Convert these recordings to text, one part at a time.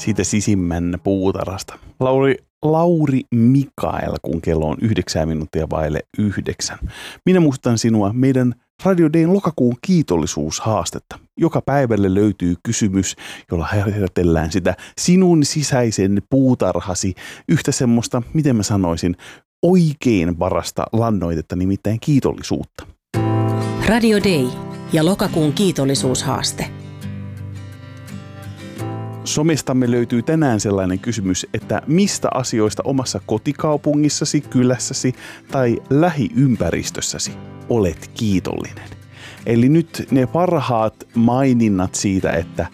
siitä sisimmän puutarhasta. Lauri Mikael, kun kello on 9:09. Minä muistutan sinua meidän Radio Dayn lokakuun kiitollisuushaastetta. Joka päivälle löytyy kysymys, jolla herätellään sitä sinun sisäisen puutarhasi yhtä semmoista, miten mä sanoisin, oikein parasta lannoitetta, nimittäin kiitollisuutta. Radio Day ja lokakuun kiitollisuushaaste. Somestamme löytyy tänään sellainen kysymys, että mistä asioista omassa kotikaupungissasi, kylässäsi tai lähiympäristössäsi olet kiitollinen. Eli nyt ne parhaat maininnat siitä, että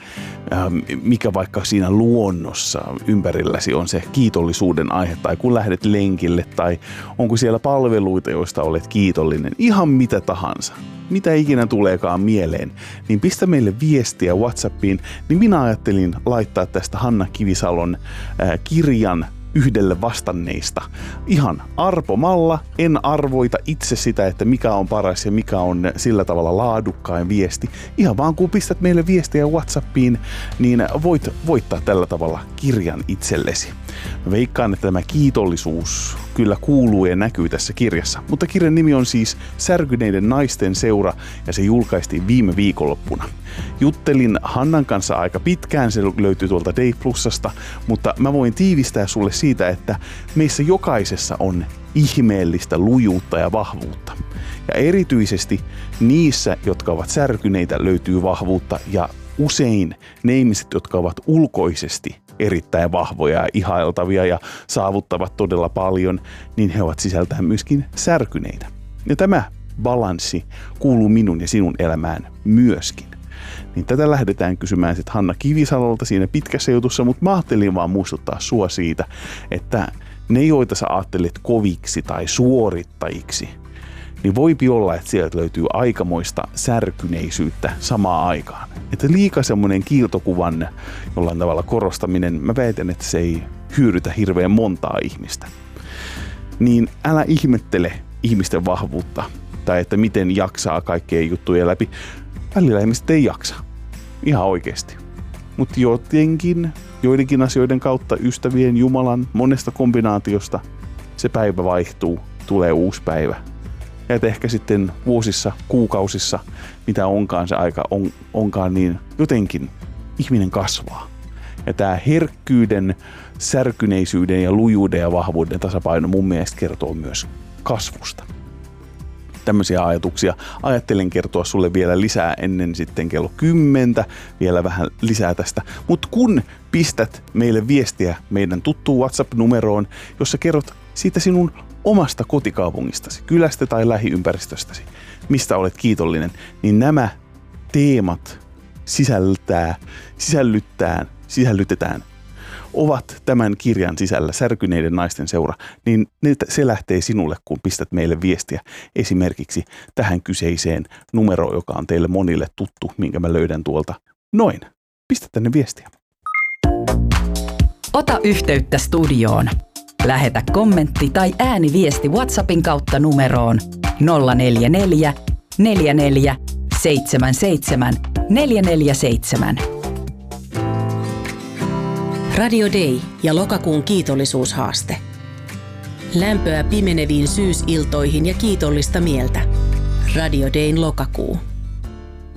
mikä vaikka siinä luonnossa ympärilläsi on se kiitollisuuden aihe, tai kun lähdet lenkille, tai onko siellä palveluita, joista olet kiitollinen, ihan mitä tahansa. Mitä ikinä tuleekaan mieleen, niin pistä meille viestiä WhatsAppiin, niin minä ajattelin laittaa tästä Hanna Kivisalon kirjan yhdelle vastanneista. Ihan arpomalla, en arvoita itse sitä, että mikä on paras ja mikä on sillä tavalla laadukkain viesti. Ihan vaan kun pistät meille viestiä WhatsAppiin, niin voit voittaa tällä tavalla kirjan itsellesi. Mä veikkaan, että tämä kiitollisuus kyllä kuuluu ja näkyy tässä kirjassa. Mutta kirjan nimi on siis Särkyneiden naisten seura ja se julkaistiin viime viikonloppuna. Juttelin Hannan kanssa aika pitkään, se löytyy tuolta Day Plusasta, mutta mä voin tiivistää sulle siitä, että meissä jokaisessa on ihmeellistä lujuutta ja vahvuutta. Ja erityisesti niissä, jotka ovat särkyneitä, löytyy vahvuutta ja usein ne ihmiset, jotka ovat ulkoisesti erittäin vahvoja ja ihailtavia ja saavuttavat todella paljon, niin he ovat sisältään myöskin särkyneitä. Ja tämä balanssi kuuluu minun ja sinun elämään myöskin. Niin tätä lähdetään kysymään sitten Hanna Kivisalolta siinä pitkässä jutussa, mutta mä ajattelin vaan muistuttaa sua siitä, että ne, joita sä ajattelet koviksi tai suorittajiksi, niin voipi olla, että sieltä löytyy aikamoista särkyneisyyttä samaan aikaan. Että liika semmoinen kiiltokuvan jollain tavalla korostaminen, mä väitän, että se ei hyödytä hirveän montaa ihmistä. Niin älä ihmettele ihmisten vahvuutta tai että miten jaksaa kaikkea juttuja läpi. Välillä ihmiset ei jaksa. Ihan oikeasti. Mutta joidenkin asioiden kautta, ystävien, Jumalan, monesta kombinaatiosta se päivä vaihtuu, tulee uusi päivä. Ja että ehkä sitten vuosissa, kuukausissa, mitä onkaan se aika onkaan, niin jotenkin ihminen kasvaa. Ja tämä herkkyyden, särkyneisyyden ja lujuuden ja vahvuuden tasapaino mun mielestä kertoo myös kasvusta. Tämmöisiä ajatuksia ajattelen kertoa sulle vielä lisää ennen sitten kello 10, vielä vähän lisää tästä. Mutta kun pistät meille viestiä meidän tuttuun WhatsApp-numeroon, jossa kerrot siitä sinun omasta kotikaupungistasi, kylästä tai lähiympäristöstäsi, mistä olet kiitollinen, niin nämä teemat sisällytetään, ovat tämän kirjan sisällä Särkyneiden naisten seura, niin se lähtee sinulle, kun pistät meille viestiä esimerkiksi tähän kyseiseen numeroon, joka on teille monille tuttu, minkä mä löydän tuolta. Noin, pistä tänne viestiä. Ota yhteyttä studioon. Lähetä kommentti tai ääniviesti WhatsAppin kautta numeroon 044 44 77 447. Radio Day ja lokakuun kiitollisuushaaste. Lämpöä pimeneviin syysiltoihin ja kiitollista mieltä. Radio Dayn lokakuu.